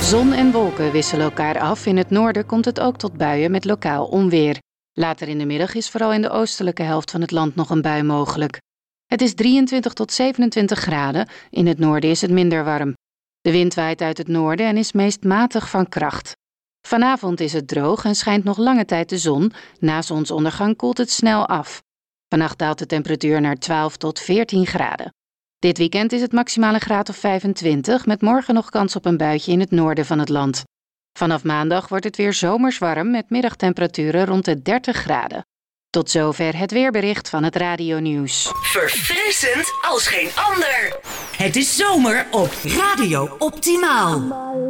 Zon en wolken wisselen elkaar af. In het noorden komt het ook tot buien met lokaal onweer. Later in de middag is vooral in de oostelijke helft van het land nog een bui mogelijk. Het is 23 tot 27 graden. In het noorden is het minder warm. De wind waait uit het noorden en is meest matig van kracht. Vanavond is het droog en schijnt nog lange tijd de zon. Na zonsondergang koelt het snel af. Vannacht daalt de temperatuur naar 12 tot 14 graden. Dit weekend is het maximaal een graad of 25, met morgen nog kans op een buitje in het noorden van het land. Vanaf maandag wordt het weer zomers warm met middagtemperaturen rond de 30 graden. Tot zover het weerbericht van het Radio Nieuws. Verfrissend als geen ander. Het is zomer op Radio Optimaal.